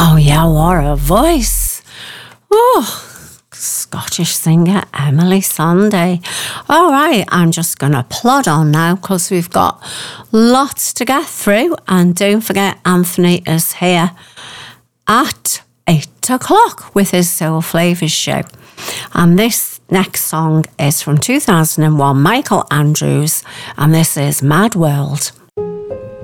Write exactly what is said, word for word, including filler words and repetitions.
Oh, yeah, what a voice. Oh, Scottish singer Emily Sandé. All right, I'm just going to plod on now because we've got lots to get through. And don't forget, Anthony is here at eight o'clock with his Soul Flavours show. And this next song is from two thousand one, Michael Andrews, and this is Mad World.